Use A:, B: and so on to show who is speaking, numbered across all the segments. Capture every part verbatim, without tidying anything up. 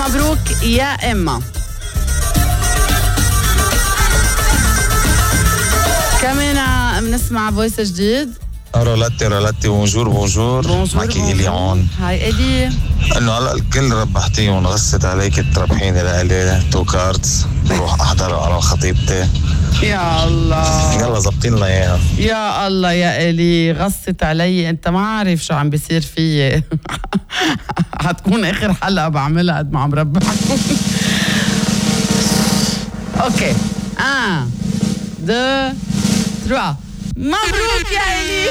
A: مبروك يا إما. كمان بنسمع فويس جديد.
B: رولاتي رولاتي بونجور بونجور معكي إليون.
A: هاي إلي.
B: إنه هلا الكل ربحتيهم غصت عليك تربحيني لإلي تو كاردز بروح أحضر على خطيبتي.
A: يا الله
B: يلا زبطين لنا إياها.
A: يا الله يا إلي غصت علي. أنت ما عارف شو عم بيصير فيي. هتكون آخر حلقة بعملها قد ما عم ربحكم. أوكي آن دو تروا. مبروك يا إلي.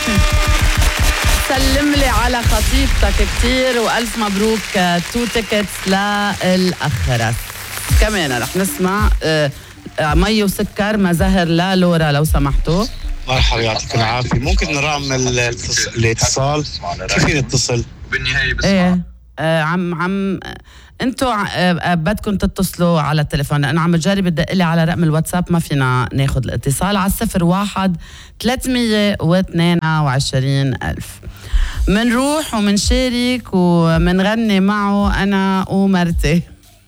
A: سلم لي على خطيبتك كتير وألف مبروك. تو تيكتس للأخرس. كمان رح نسمع مي وسكر ما زهر لا لورا لو سمحتوا.
C: مرحبا يعطيك العافية. ممكن نرقم الاتصال؟ كيف نتصل؟
A: بالنهاية بسمع ايه آه عم عم انتوا آه بدكم تتصلوا على التليفون. انا عم تجرب بدق لي على رقم الواتساب ما فينا ناخد الاتصال على الصفر واحد ثلاثمية واثنين وعشرين ألف. منروح ومنشارك ومنغني معه انا ومرتي.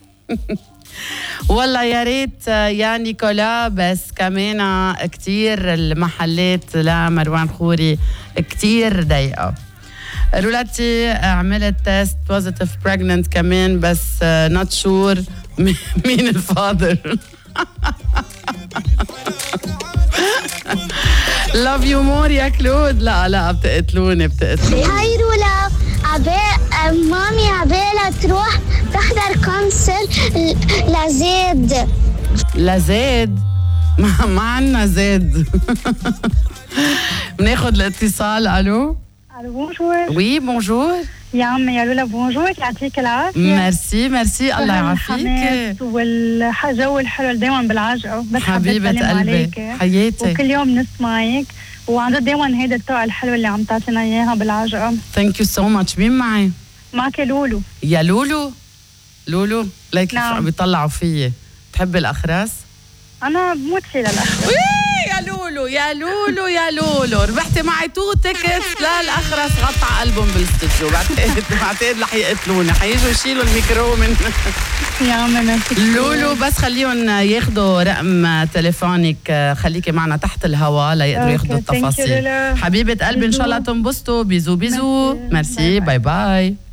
A: والله يا ريت يا نيكولا بس كمان كتير المحلات لمروان خوري كتير ضيقة. رولاتي عملت تيست بوزيتيف بريجننت كمان بس نوت شور مين الفاذر. لاف يو مور يا كلود. لا لا بتقتلوني بتقتلوني.
D: هاي رولا عبال مامي عبالها تروح تحضر كونسل لزيد.
A: لزيد؟ ما, ما عنا زيد. بناخد الاتصال. الو
E: الو بونجور.
A: وي بونجور
E: يا عمي يا لولا بونجور يعطيك العافية.
A: ميرسي ميرسي الله يعافيك.
E: والجو الحلو دايما بالعجقة. بس
A: حبيبة قلبي حياتي
E: وكل يوم نسمعك وعن جد دايما هيدا الطاقة الحلوة اللي عم تعطينا اياها بالعجقة.
A: ثانك يو سو ماتش. مين معي؟
E: معك لولو.
A: يا لولو لولو ليك كيف
E: نعم.
A: عم بيطلعوا فيي. بتحبي الأخراس؟
E: أنا بموت فيه للأخراس.
A: يا لولو يا لولو يا لولو ربحتي معي تو تيكتس للأخرس غطى ألبوم بالاستوديو. بعتقد بعتقد رح يقتلوني حييجوا يشيلوا الميكرو من
E: يا عمي
A: لولو. بس خليهم ياخدوا رقم تليفونك. خليكي معنا تحت الهواء ليقدروا ياخدوا التفاصيل. حبيبة قلبي إن شاء الله تنبسطوا. بيزو بيزو. ميرسي باي باي.